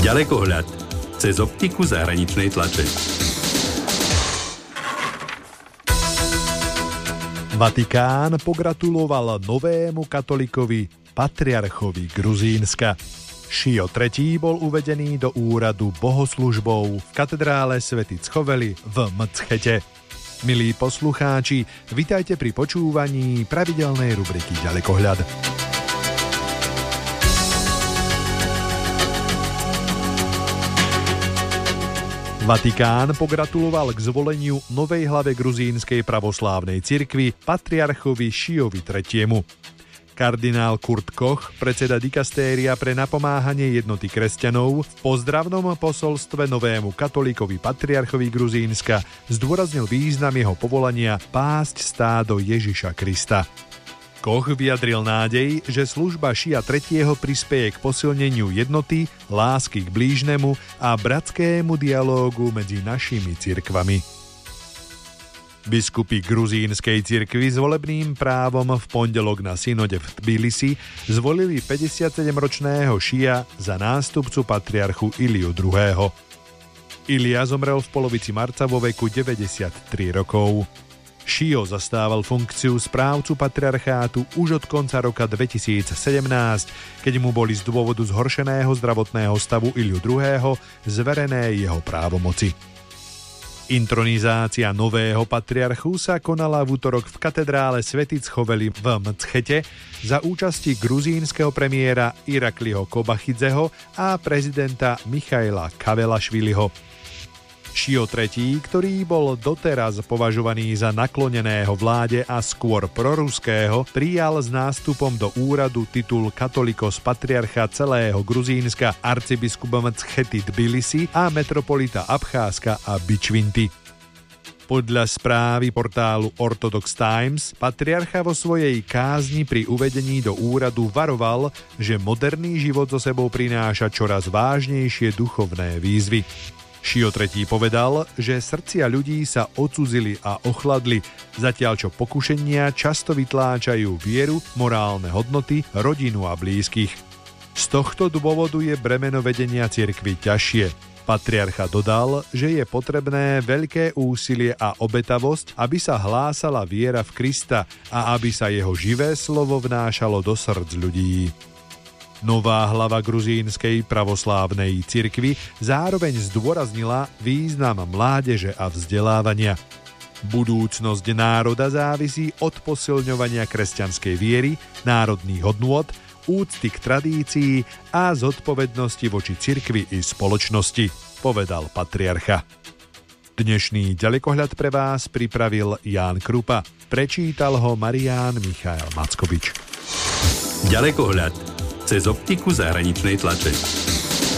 Ďalekohľad cez optiku zahraničnej tlače. Vatikán pogratuloval novému katolikovi, patriarchovi Gruzínska. Šio III bol uvedený do úradu bohoslužbou v katedrále Svätý Choveli v Mtschete. Milí poslucháči, vitajte pri počúvaní pravidelnej rubriky Ďalekohľad. Vatikán pogratuloval k zvoleniu novej hlave gruzínskej pravoslávnej cirkvi patriarchovi Šiovi III. Kardinál Kurt Koch, predseda dikastéria pre napomáhanie jednoty kresťanov, v pozdravnom posolstve novému katolíkovi patriarchovi Gruzínska zdôraznil význam jeho povolania pásť stádo Ježiša Krista. Koch vyjadril nádej, že služba Šia III. Prispeje k posilneniu jednoty, lásky k blížnemu a bratskému dialógu medzi našimi cirkvami. Biskupy gruzínskej cirkvi s volebným právom v pondelok na synode v Tbilisi zvolili 57-ročného Šia za nástupcu patriarchu Iliu II. Ilia zomrel v polovici marca vo veku 93 rokov. Šio zastával funkciu správcu patriarchátu už od konca roka 2017, keď mu boli z dôvodu zhoršeného zdravotného stavu Iliu II. Zverené jeho právomoci. Intronizácia nového patriarchu sa konala v utorok v katedrále Svätý Choveli v Mtschete za účasti gruzínskeho premiéra Irakliho Kobachidzeho a prezidenta Michaila Kavelašviliho. Šio III, ktorý bol doteraz považovaný za nakloneného vláde a skôr proruského, prijal s nástupom do úradu titul Katolikos patriarcha celého Gruzínska, arcibiskupa Mtschety Tbilisi a metropolita Abcházska a Bičvinty. Podľa správy portálu Orthodox Times patriarcha vo svojej kázni pri uvedení do úradu varoval, že moderný život so sebou prináša čoraz vážnejšie duchovné výzvy. Šio III povedal, že srdcia ľudí sa odcudzili a ochladli, zatiaľ čo pokušenia často vytláčajú vieru, morálne hodnoty, rodinu a blízkych. Z tohto dôvodu je bremeno vedenia cirkvi ťažšie. Patriarcha dodal, že je potrebné veľké úsilie a obetavosť, aby sa hlásala viera v Krista a aby sa jeho živé slovo vnášalo do srdc ľudí. Nová hlava gruzínskej pravoslávnej cirkvi zároveň zdôraznila význam mládeže a vzdelávania. Budúcnosť národa závisí od posilňovania kresťanskej viery, národných hodnôt, úcty k tradícii a zodpovednosti voči cirkvi i spoločnosti, povedal patriarcha. Dnešný ďalekohľad pre vás pripravil Ján Krupa. Prečítal ho Marián Michael Mackovič. Ďalekohľad cez optiku zahraničnej tlače.